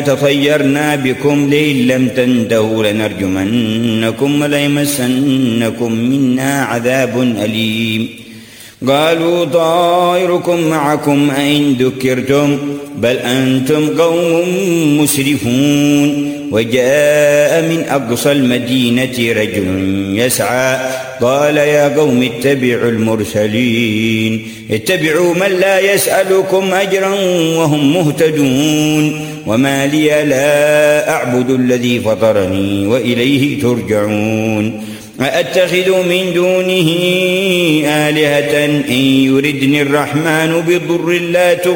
تطيرنا بكم لئن لم تنتهوا لنرجمنكم وليمسنكم منا عذاب أليم قالوا طائركم معكم أئن ذكرتم بل أنتم قوم مسرفون وجاء من أقصى المدينة رجل يسعى قال يا قوم اتبعوا المرسلين اتبعوا من لا يسألكم أجرا وهم مهتدون وما لي لا أعبد الذي فطرني وإليه ترجعون أأتخذ من دونه آلهة إن يردني الرحمن بضر لا